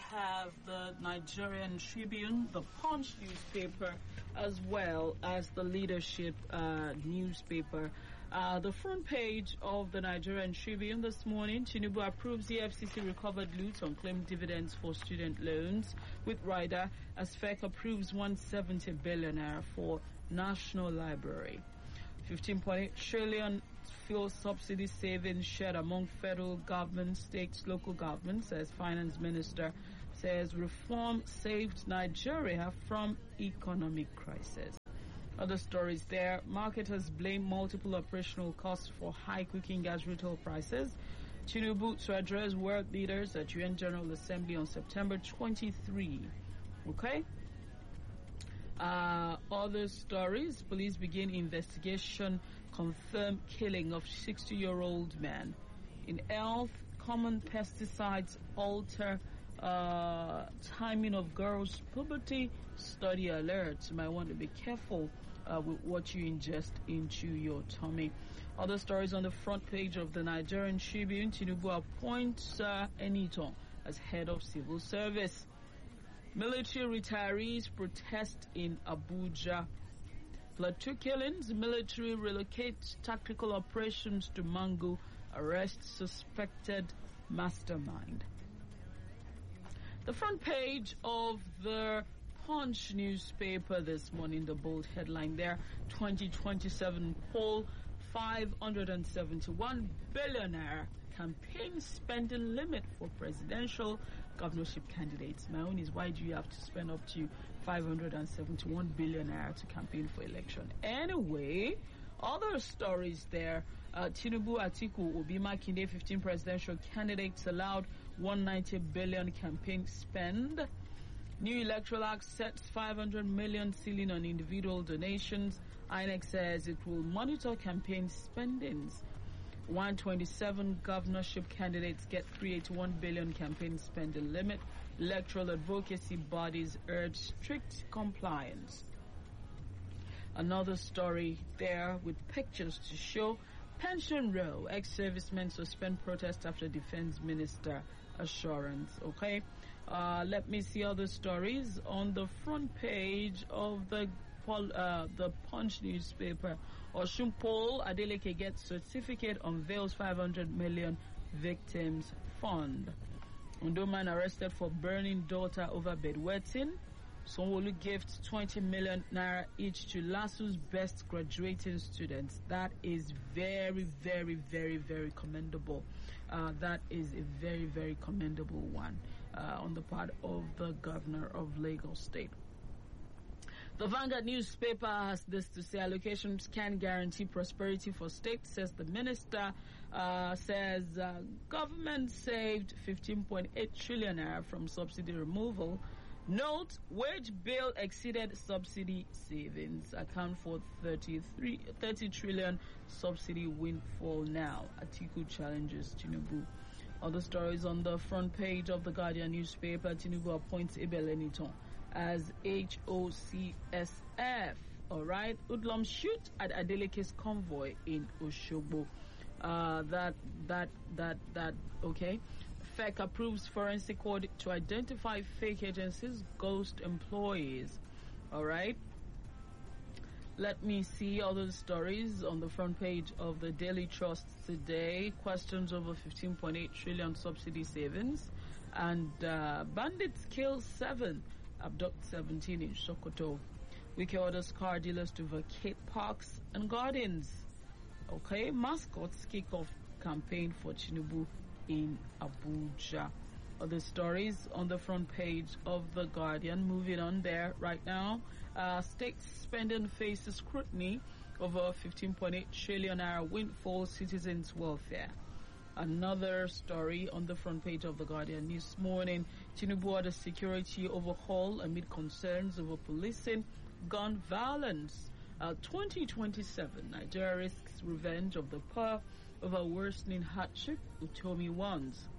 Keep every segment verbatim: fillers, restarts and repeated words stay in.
have the Nigerian Tribune, the Punch newspaper, as well as the Leadership uh, newspaper. Uh, the front page of the Nigerian Tribune this morning, Tinubu approves E F C C recovered loot on claimed dividends for student loans with rider as F E C approves one hundred seventy billion naira for National Library. fifteen point eight trillion fuel subsidy savings shared among federal government, states, local governments, as Finance Minister says reform saved Nigeria from economic crisis. Other stories there. Marketers blame multiple operational costs for high cooking gas retail prices. Tinubu to address world leaders at U N General Assembly on September twenty-third. Okay? Uh, other stories. Police begin investigation, confirm killing of sixty-year-old man. In health, common pesticides alter uh, timing of girls' puberty. Study alerts. You might want to be careful uh, with what you ingest into your tummy. Other stories on the front page of the Nigerian Tribune. Tinubu appoints uh, Eniton as head of civil service. Military retirees protest in Abuja. Plateau killings, military relocates tactical operations to Mango, arrest suspected mastermind. The front page of the Punch newspaper this morning, the bold headline there, twenty twenty-seven poll, five hundred seventy-one billion naira campaign spending limit for presidential governorship candidates. My own is, why do you have to spend up to five hundred seventy-one billion naira to campaign for election? Anyway, other stories there. Uh, Tinubu, Atiku, Obi Makinde, fifteen presidential candidates allowed one hundred ninety billion campaign spend. New Electoral Act sets five hundred million ceiling on individual donations. I N E C says it will monitor campaign spendings. one hundred twenty-seven governorship candidates get three hundred eighty-one billion campaign spending limit. Electoral advocacy bodies urge strict compliance. Another story there with pictures to show. Pension row, ex-servicemen suspend protest after defense minister assurance. Okay, uh, let me see other stories on the front page of the uh, the Punch newspaper. Osun Poll, Adeleke gets certificate, unveils five hundred million victims fund. Ondo man arrested for burning daughter over bedwetting. Sonwolu gift twenty million naira each to LASU's best graduating students. That is very, very, very, very commendable. Uh, that is a very, very commendable one uh, on the part of the governor of Lagos State. The Vanguard newspaper has this to say: allocations can guarantee prosperity for states, says the minister. Uh, says uh, government saved fifteen point eight trillion naira from subsidy removal. Note, wage bill exceeded subsidy savings. Account for thirty-three, thirty trillion subsidy windfall now. Atiku challenges Tinubu. Other stories on the front page of the Guardian newspaper. Tinubu appoints Abel Eniton as H O C S F. All right. Udlom shoot at Adeleke's convoy in Oshogbo. Uh, that, that, that, that, okay. F E C approves forensic audit to identify fake agencies, ghost employees. All right. Let me see other stories on the front page of the Daily Trust today. Questions over fifteen point eight trillion subsidy savings. And uh, bandits kill seven, abduct seventeen in Sokoto. Wike orders car dealers to vacate parks and gardens. Okay, mascots kick off campaign for Tinubu in Abuja. Other stories on the front page of The Guardian. Moving on there right now. Uh, state spending faces scrutiny over fifteen point eight trillion naira windfall citizens' welfare. Another story on the front page of The Guardian this morning. Tinubu orders security overhaul amid concerns over policing gun violence. Uh, twenty twenty-seven, Nigeria risks revenge of the poor over worsening hardship, Utomi warns.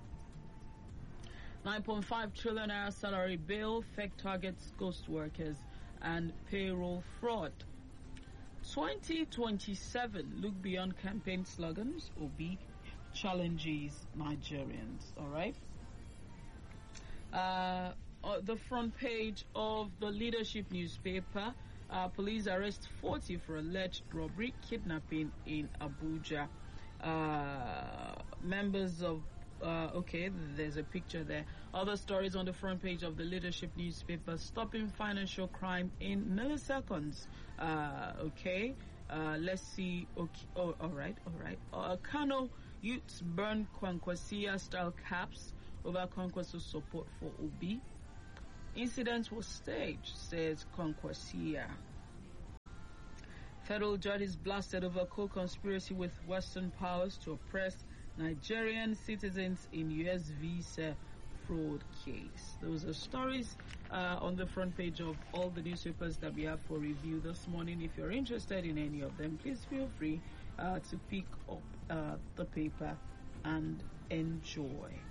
nine point five trillion naira salary bill, fake targets ghost workers and payroll fraud. twenty twenty-seven, look beyond campaign slogans, Obi challenges Nigerians, all right? Uh, on the front page of the Leadership newspaper, uh, police arrest forty for alleged robbery, kidnapping in Abuja. Uh, members of Uh, okay, there's a picture there. Other stories on the front page of the Leadership newspaper: stopping financial crime in milliseconds. Uh, okay, uh, let's see. Okay, oh, all right, all right. Uh, Kano youths burn Kwankwasia style caps over Kwankwaso's support for Obi. Incident was staged, says Kwankwasia. Federal judges blasted over co-conspiracy with Western powers to oppress Nigerian citizens in U S visa fraud case. Those are stories uh, on the front page of all the newspapers that we have for review this morning. If you're interested in any of them, please feel free uh, to pick up uh, the paper and enjoy.